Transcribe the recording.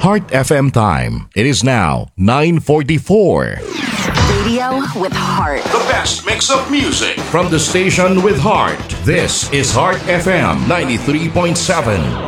Heart FM time. It is now 9:44. Radio with heart. The best mix of music. From the station with heart, this is Heart FM 93.7.